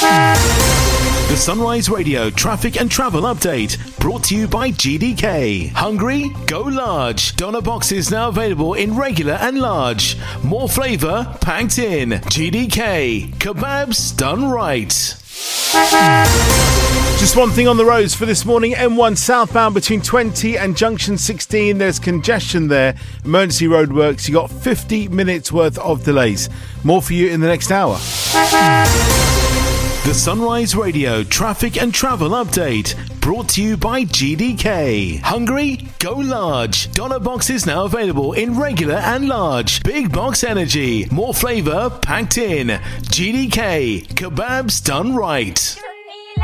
The Sunrise Radio traffic and travel update brought to you by GDK. Hungry? Go large. Doner boxes now available in regular and large. More flavour packed in. GDK. Kebabs done right. Just one thing on the roads for this morning. M1 southbound between 20 and junction 16. There's congestion there. Emergency roadworks. You got 50 minutes worth of delays. More for you in the next hour. The Sunrise Radio traffic and travel update brought to you by GDK. Hungry? Go large. Doner boxes now available in regular and large. Big box energy. More flavour packed in. GDK. Kebabs done right.